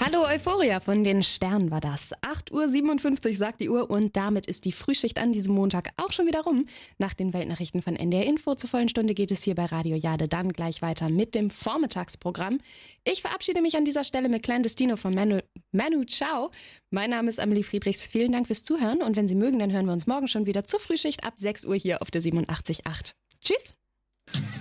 Hallo Euphoria, von den Sternen war das. 8:57 Uhr sagt die Uhr und damit ist die Frühschicht an diesem Montag auch schon wieder rum. Nach den Weltnachrichten von NDR Info zur vollen Stunde geht es hier bei Radio Jade dann gleich weiter mit dem Vormittagsprogramm. Ich verabschiede mich an dieser Stelle mit Clandestino von Manu Chao. Mein Name ist Amelie Friedrichs. Vielen Dank fürs Zuhören und wenn Sie mögen, dann hören wir uns morgen schon wieder zur Frühschicht ab 6 Uhr hier auf der 87.8. Tschüss!